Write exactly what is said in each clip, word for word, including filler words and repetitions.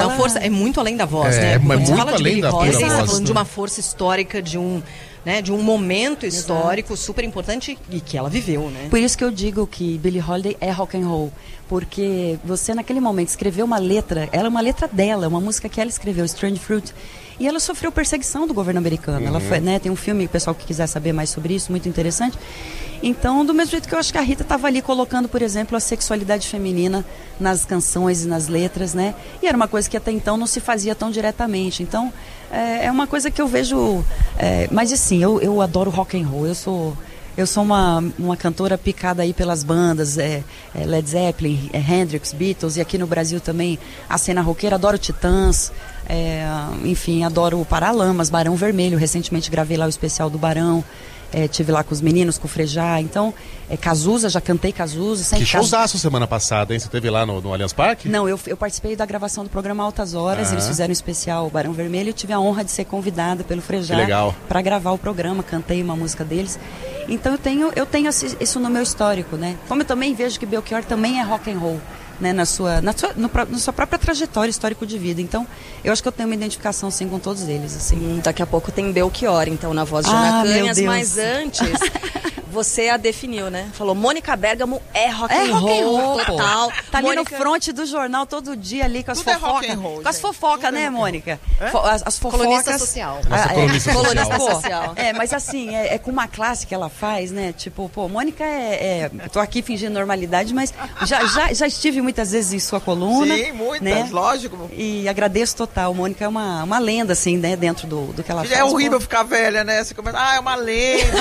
ela... a força é muito além da voz, é, né? É, Quando muito fala de além Billie da, Holiday, da você voz. está falando de uma força histórica, de um... Né, de um momento histórico Exato. super importante e que ela viveu, né? Por isso que eu digo que Billie Holiday é rock and roll, porque você naquele momento escreveu uma letra, ela é uma letra dela, uma música que ela escreveu, Strange Fruit, e ela sofreu perseguição do governo americano. Uhum. Ela foi, né, tem um filme, o pessoal que quiser saber mais sobre isso, muito interessante. Então, do mesmo jeito que eu acho que a Rita estava ali colocando, por exemplo, a sexualidade feminina nas canções e nas letras, né? E era uma coisa que até então não se fazia tão diretamente. Então, é, é uma coisa que eu vejo... É, mas assim, eu, eu adoro rock and roll, eu sou... Eu sou uma, uma cantora picada aí pelas bandas, é, é Led Zeppelin, é Hendrix, Beatles, e aqui no Brasil também a cena roqueira, adoro Titãs, é, enfim, adoro Paralamas, Barão Vermelho, recentemente gravei lá o especial do Barão, é, tive lá com os meninos, com o Frejá, então, é, Cazuza, já cantei Cazuza. Que showzaço semana passada, hein? Você teve lá no, no Allianz Parque? Não, eu, eu participei da gravação do programa Altas Horas, ah. Eles fizeram um especial Barão Vermelho, eu tive a honra de ser convidada pelo Frejá para gravar o programa, cantei uma música deles. Então eu tenho, eu tenho isso no meu histórico, né? Como eu também vejo que Belchior também é rock and roll, né? Na sua, na sua, no, na sua própria trajetória histórico de vida. Então, eu acho que eu tenho uma identificação, sim, com todos eles, assim. Hum, daqui a pouco tem Belchior, então, na voz de Ana ah, Canhas, mas antes... Você a definiu, né? Falou, Mônica Bergamo é rock and é rock roll, and roll total. Tá Mônica... ali no front do jornal todo dia ali com as fofocas. É com as fofocas, né, Mônica? É? As, as fofocas. Colunista social. Nossa, ah, colunista é, social. Colunista social. É, mas assim, é, é com uma classe que ela faz, né? Tipo, pô, Mônica é... é tô aqui fingindo normalidade, mas já, já, já estive muitas vezes em sua coluna. Sim, muitas, né? lógico. E agradeço total. Mônica é uma, uma lenda, assim, né? Dentro do, do que ela já faz. É horrível pô. Ficar velha, né? Você começa, ah, é uma lenda.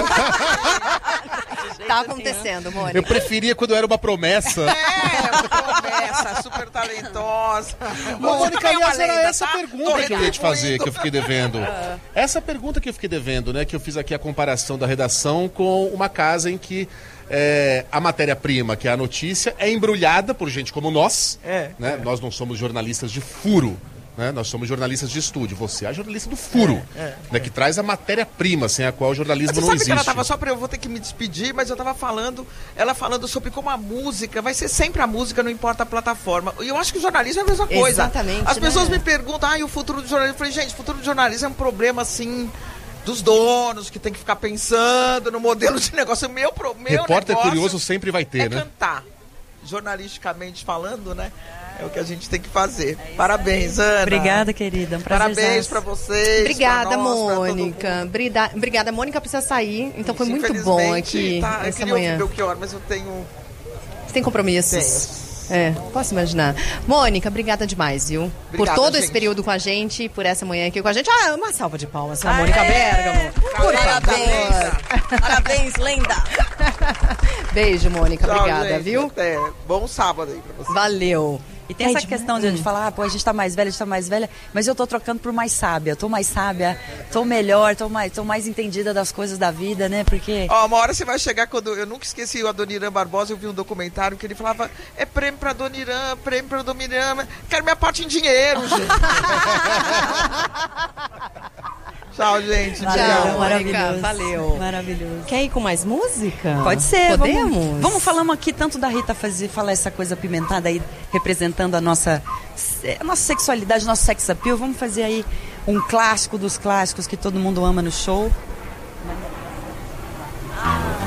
Tá acontecendo, Mônica. Eu preferia quando era uma promessa. É, uma promessa, super talentosa. Ô, Mônica, aliás, era essa tá? pergunta que eu ia te fazer, que eu fiquei devendo. Essa pergunta que eu fiquei devendo, né? Que eu fiz aqui a comparação da redação com uma casa em que é, a matéria-prima, que é a notícia, é embrulhada por gente como nós. É, né? é. Nós não somos jornalistas de furo. Né? Nós somos jornalistas de estúdio. Você é a jornalista do furo, é, é, né? é. Que traz a matéria-prima, sem a qual o jornalismo não existe. Você sabe que ela tava, só para eu vou ter que me despedir, mas eu tava falando, ela falando sobre como a música, vai ser sempre a música, não importa a plataforma. E eu acho que o jornalismo é a mesma coisa. Exatamente. As pessoas né? me perguntam, ah, e o futuro do jornalismo? Eu falei, gente, o futuro do jornalismo é um problema, assim... dos donos, que tem que ficar pensando no modelo de negócio. Meu, meu Repórter negócio curioso sempre vai ter, é né? cantar. Jornalisticamente falando, né? É o que a gente tem que fazer. Parabéns, Ana. Obrigada, querida. Um prazer. Parabéns pra vocês. Obrigada, pra nós, Mônica. Pra Obrigada, Obrigada, Mônica precisa sair. Então foi Sim, muito bom aqui tá, essa eu manhã. Eu queria ouvir mas eu tenho... Você tem compromissos? Tenho. É, posso imaginar. Mônica, obrigada demais, viu? Obrigada, por todo gente. esse período com a gente, por essa manhã aqui com a gente. Ah, uma salva de palmas pra Aê! Mônica Bergamo. Por Parabéns. Parabéns, lenda. Beijo, Mônica. Tchau, obrigada, gente. viu? Até. Bom sábado aí pra você. Valeu. E tem essa questão de, de falar, ah, pô, a gente tá mais velha, a gente tá mais velha, mas eu tô trocando por mais sábia, tô mais sábia, tô melhor, tô mais, tô mais entendida das coisas da vida, né, porque... Ó, uma hora você vai chegar quando... Eu nunca esqueci o Adoniran Barbosa, eu vi um documentário que ele falava, é prêmio pra Adoniran, prêmio pra Adoniran, quero minha parte em dinheiro, gente. Tchau, gente. Valeu, Tchau. Mônica. Valeu. Maravilhoso. Quer ir com mais música? Pode ser. Podemos? Vamos, vamos falando aqui tanto da Rita fazer, falar essa coisa apimentada aí, representando a nossa, a nossa sexualidade, nosso sex appeal. Vamos fazer aí um clássico dos clássicos que todo mundo ama no show.